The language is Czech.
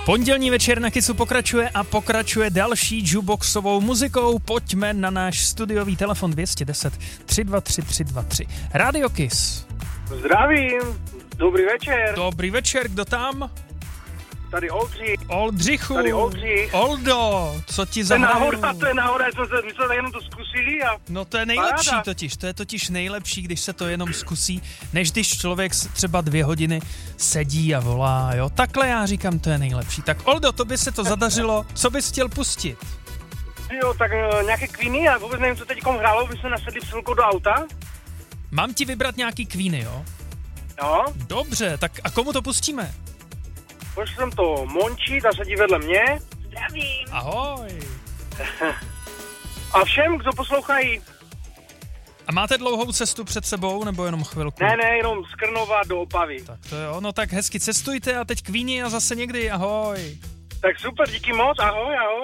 Pondělní večer na Kissu pokračuje a pokračuje další jukeboxovou muzikou. Pojďme na náš studiový telefon 210 323 323. Radio Kiss. Zdravím, dobrý večer. Dobrý večer, kdo tam? Tady Oldřich. Oldřichu. Tady Oldřich. Oldo, co ti za To je náhoda, my jsme jenom to zkusili a... No to je nejlepší paráda. totiž, to je totiž nejlepší, když se to jenom zkusí, než když člověk třeba 2 hodiny sedí a volá, jo. Takhle já říkám, to je nejlepší. Tak Oldo, to by se to zadařilo, co bys chtěl pustit? Jo, tak nějaké Queeny, já vůbec nevím, co teď hrálo, my jsme nasedli v silku do auta. Mám ti vybrat nějaký Queeny, jo? Jo, Dobře, tak a komu to pustíme? pošl jsem to Monči, ta sedí vedle mě. Zdravím. Ahoj. A všem, kdo poslouchají. A máte dlouhou cestu před sebou, nebo jenom chvilku? Ne, jenom z Krnova do Opavy. Tak to jo, no tak hezky cestujte a teď Queeny a zase někdy, ahoj. Tak super, díky moc, ahoj.